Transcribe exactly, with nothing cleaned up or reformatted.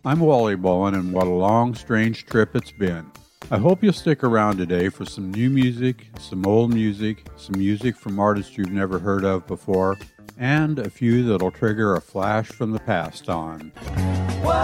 I'm Wally Bowen, and what a long, strange trip it's been. I hope you'll stick around today for some new music, some old music, some music from artists you've never heard of before, and a few that'll trigger a flash from the past on.